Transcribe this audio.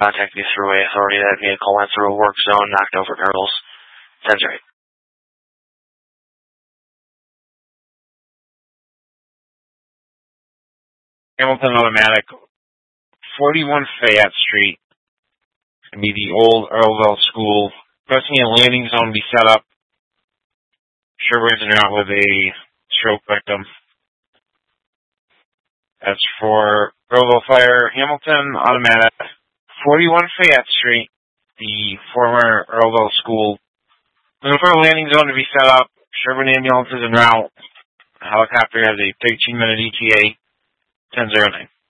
Contact the Thruway Authority. That vehicle went through a work zone, knocked over hurdles. 10's right. Hamilton Automatic, 41 Fayette Street. It's going to be the old Earlville School. Requesting a landing zone be set up. Sherwood's in out with a stroke victim. That's for Earlville Fire, Hamilton Automatic, 41 Fayette Street, the former Earlville School. Looking for a landing zone to be set up. Sherwood ambulance is en route. The helicopter has a 13-minute ETA. 1009.